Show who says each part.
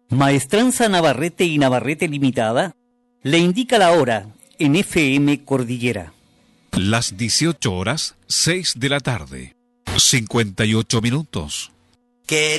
Speaker 1: Maestranza Navarrete y Navarrete Limitada le indica la hora en FM Cordillera.
Speaker 2: Las 18 horas, 6 de la tarde, 58 minutos.